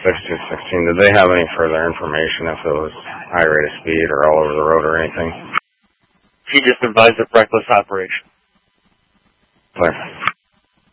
6216. Did they have any further information if it was high rate of speed or all over the road or anything? She just advised of reckless operation. Clear.